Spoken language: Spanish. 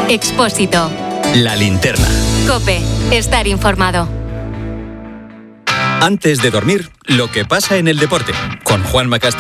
Expósito. La linterna. COPE. Estar informado. Antes de dormir, lo que pasa en el deporte. Con Juanma Castaño.